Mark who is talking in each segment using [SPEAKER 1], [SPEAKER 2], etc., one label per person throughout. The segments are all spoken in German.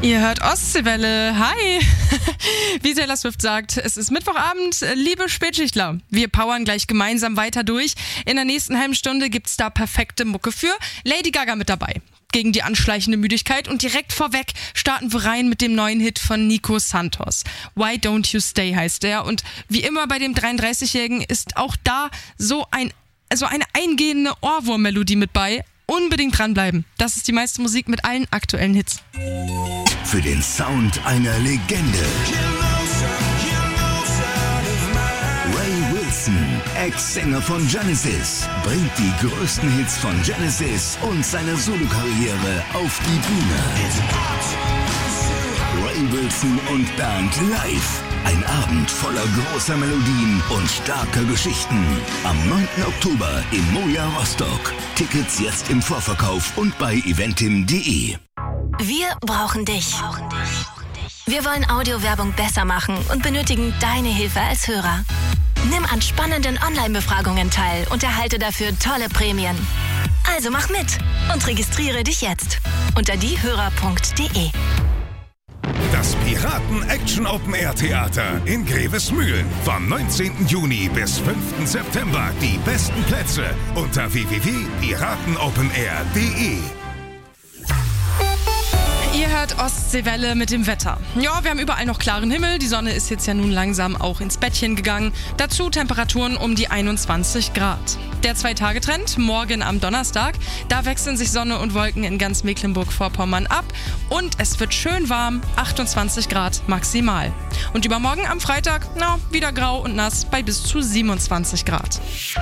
[SPEAKER 1] Ihr hört Ostseewelle. Hi! Wie Taylor Swift sagt, es ist Mittwochabend. Liebe Spätschichtler, wir powern gleich gemeinsam weiter durch. In der nächsten halben Stunde gibt's da perfekte Mucke für. Lady Gaga mit dabei. Gegen die anschleichende Müdigkeit und direkt vorweg starten wir rein mit dem neuen Hit von Nico Santos. Why Don't You Stay heißt der, und wie immer bei dem 33-Jährigen ist auch da so eine eingehende Ohrwurm-Melodie mit bei. Unbedingt dranbleiben. Das ist die meiste Musik mit allen aktuellen Hits.
[SPEAKER 2] Für den Sound einer Legende. Ray Wilson, Ex-Sänger von Genesis, bringt die größten Hits von Genesis und seine Solokarriere auf die Bühne. Ray Wilson und Band live. Ein Abend voller großer Melodien und starker Geschichten. Am 9. Oktober im Moja Rostock. Tickets jetzt im Vorverkauf und bei eventim.de.
[SPEAKER 3] Wir brauchen dich. Wir wollen Audiowerbung besser machen und benötigen deine Hilfe als Hörer. Nimm an spannenden Online-Befragungen teil und erhalte dafür tolle Prämien. Also mach mit und registriere dich jetzt unter diehörer.de.
[SPEAKER 4] Das Piraten-Action-Open-Air-Theater in Grevesmühlen. Vom 19. Juni bis 5. September die besten Plätze unter www.piratenopenair.de.
[SPEAKER 1] Ihr hört Ostseewelle mit dem Wetter. Ja, wir haben überall noch klaren Himmel. Die Sonne ist jetzt ja nun langsam auch ins Bettchen gegangen. Dazu Temperaturen um die 21 Grad. Der 2-Tage-Trend, morgen am Donnerstag. Da wechseln sich Sonne und Wolken in ganz Mecklenburg-Vorpommern ab. Und es wird schön warm, 28 Grad maximal. Und übermorgen am Freitag, wieder grau und nass bei bis zu 27 Grad.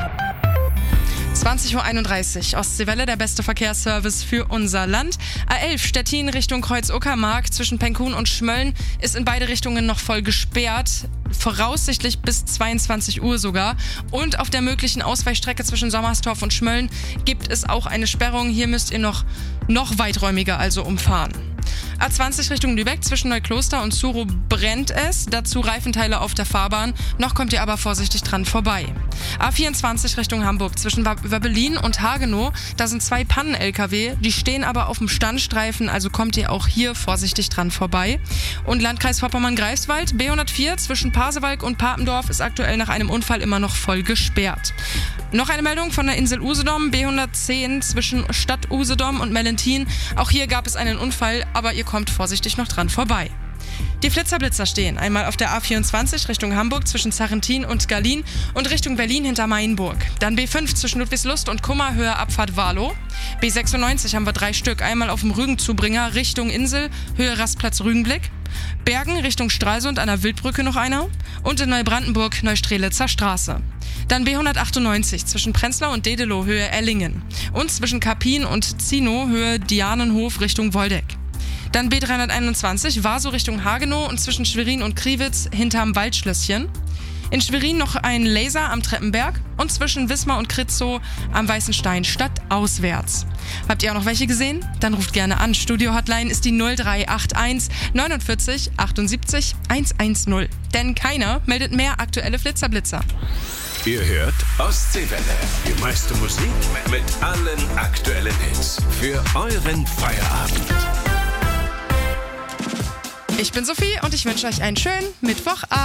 [SPEAKER 1] 20.31 Uhr, Ostseewelle, der beste Verkehrsservice für unser Land. A11 Stettin Richtung Kreuz-Uckermark zwischen Penkhuhn und Schmölln ist in beide Richtungen noch voll gesperrt. Voraussichtlich bis 22 Uhr sogar. Und auf der möglichen Ausweichstrecke zwischen Sommerstorf und Schmölln gibt es auch eine Sperrung. Hier müsst ihr noch weiträumiger also umfahren. A20 Richtung Lübeck zwischen Neukloster und Zuro brennt es. Dazu Reifenteile auf der Fahrbahn. Noch kommt ihr aber vorsichtig dran vorbei. A24 Richtung Hamburg zwischen Wöbbelin und Hagenow. Da sind 2 Pannen-LKW. Die stehen aber auf dem Standstreifen, also kommt ihr auch hier vorsichtig dran vorbei. Und Landkreis Vorpommern-Greifswald, B104 zwischen Pasewalk und Papendorf ist aktuell nach einem Unfall immer noch voll gesperrt. Noch eine Meldung von der Insel Usedom, B110 zwischen Stadt Usedom und Mellentin. Auch hier gab es einen Unfall, aber ihr kommt vorsichtig noch dran vorbei. Die Flitzer-Blitzer stehen einmal auf der A24 Richtung Hamburg zwischen Zarrentin und Galin und Richtung Berlin hinter Mainburg. Dann B5 zwischen Ludwigslust und Kummer, Höhe Abfahrt Warlow. B96 haben wir 3 Stück, einmal auf dem Rügenzubringer Richtung Insel, Höhe Rastplatz Rügenblick. Bergen Richtung Stralsund an der Wildbrücke noch einer. Und in Neubrandenburg Neustrelitzer Straße. Dann B198 zwischen Prenzlau und Dedelow Höhe Ellingen. Und zwischen Karpin und Zinow Höhe Dianenhof Richtung Woldeck. Dann B321 Warsow Richtung Hagenow und zwischen Schwerin und Kriwitz hinterm Waldschlösschen. In Schwerin noch ein Laser am Treppenberg und zwischen Wismar und Kritzow am Weißen Stein stadtauswärts. Habt ihr auch noch welche gesehen? Dann ruft gerne an. Studio-Hotline ist die 0381 49 78 110. Denn keiner meldet mehr aktuelle Flitzer-Blitzer.
[SPEAKER 5] Ihr hört Ostseewelle. Die meiste Musik mit allen aktuellen Hits. Für euren Feierabend.
[SPEAKER 1] Ich bin Sophie und ich wünsche euch einen schönen Mittwochabend.